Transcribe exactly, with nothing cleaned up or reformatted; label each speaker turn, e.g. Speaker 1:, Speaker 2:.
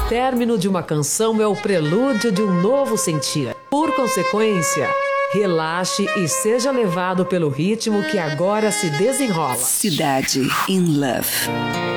Speaker 1: término de uma canção é o prelúdio de um novo sentir. Por consequência, relaxe e seja levado pelo ritmo que agora se desenrola.
Speaker 2: Cidade in Love.